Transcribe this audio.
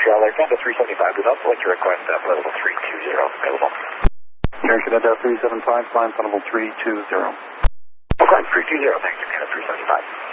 Charlie, Canada 375, we'd also like to request flight level 320 available. Air Canada 375, climb flight level 320. Climb 320, thanks to Canada 375.